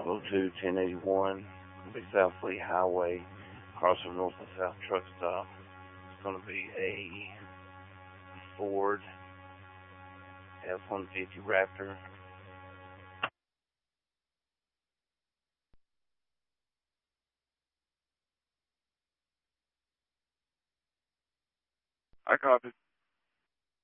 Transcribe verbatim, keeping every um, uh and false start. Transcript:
five oh two, ten eighty-one, be South Lee Highway, across from North and South Truck Stop. It's going to be a Ford F one fifty Raptor. I copy.